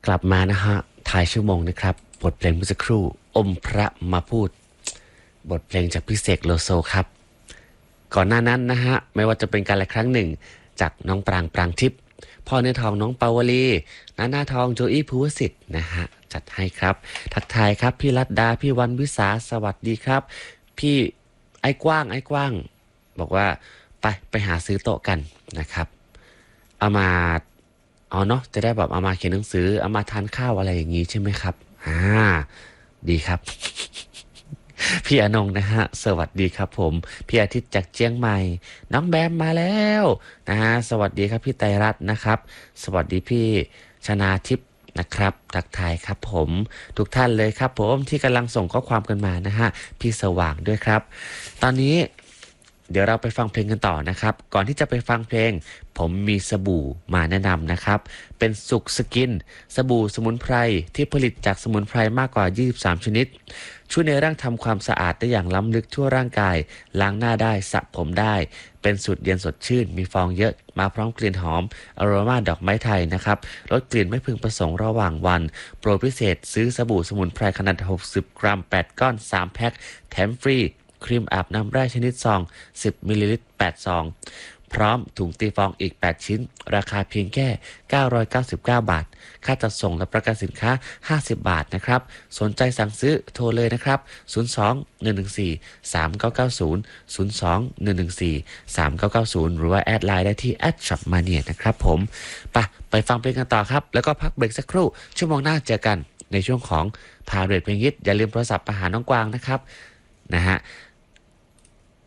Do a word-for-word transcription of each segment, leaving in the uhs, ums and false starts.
กลับมานะฮะท้ายชั่วโมงนะครับบทเพลงเมื่อสักครู่อมพระมาพูดบทเพลงจากพี่เสกโลโซครับก่อนหน้านั้นนะฮะไม่ว่าจะเป็นการละครั้งหนึ่งจากน้องปรางปรางทิพย์พ่อเนื้อทองน้องปาวลีนาหน้าทองโจอี้ภูวสิทธิ์นะฮะจัดให้ครับทักทายครับพี่รัตดาพี่วันวิสาสวัสดีครับพี่ไอ้กว้างไอ้กว้างบอกว่าไปไปหาซื้อโต๊ะกันนะครับเอามาเอาเนาะจะได้แบบเอามาเขียนหนังสือเอามาทานข้าวอะไรอย่างนี้ใช่ไหมครับอ่าดีครับ พี่อนงนะฮะสวัสดีครับผมพี่อาทิตย์จากเชียงใหม่น้องแบมมาแล้วนะฮะสวัสดีครับพี่ไตรรัตน์นะครับสวัสดีพี่ชนาทิพย์นะครับทักทายครับผมทุกท่านเลยครับผมที่กำลังส่งข้อความกันมานะฮะพี่สว่างด้วยครับตอนนี้เดี๋ยวเราไปฟังเพลงกันต่อนะครับก่อนที่จะไปฟังเพลงผมมีสบู่มาแนะนำนะครับเป็นสุขสกินสบู่สมุนไพรที่ผลิตจากสมุนไพรมากกว่ายี่สิบสามชนิดช่วยในร่างทำความสะอาดได้อย่างล้ำลึกทั่วร่างกายล้างหน้าได้สระผมได้เป็นสูตรเย็นสดชื่นมีฟองเยอะมาพร้อมกลิ่นหอมอโรมาดอกไม้ไทยนะครับลดกลิ่นไม่พึงประสงค์ระหว่างวันโปรพิเศษซื้อสบู่สมุนไพรขนาดหกสิบกรัมแปดก้อนสามแพ็คแถมฟรีครีมอาบน้ำแร่ชนิดซองสิบมิลลิลิตรแปดซองพร้อมถุงตีฟองอีกแปดชิ้นราคาเพียงแค่เก้าร้อยเก้าสิบเก้าบาทค่าจัดส่งและประกันสินค้าห้าสิบบาทนะครับสนใจสั่งซื้อโทรเลยนะครับศูนย์ สอง หนึ่ง หนึ่ง สี่ สาม เก้า เก้า ศูนย์ ศูนย์ สอง หนึ่ง หนึ่ง สี่ สาม เก้า เก้า ศูนย์หรือว่าแอดไลน์ได้ที่ แอท ช็อปมาเนีย นะครับผมไปไปฟังเพลงกันต่อครับแล้วก็พักเบรกสักครู่ชั่วโมงหน้าเจอกันในช่วงของพาเรทเพลงฮิตอย่าลืมโทรศัพท์มาหาน้องกวางนะครับนะฮะ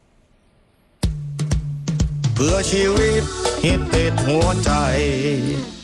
เพื่อชีวิตฮิตติดหัวใจ